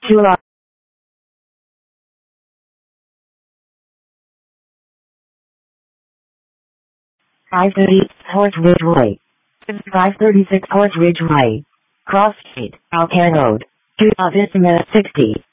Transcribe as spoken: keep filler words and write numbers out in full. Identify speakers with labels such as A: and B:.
A: Chula. five thirty, Horse Ridge Way. five thirty-six Horse Ridge Way. Cross Street, Alcan Road. Chula Vista sixty.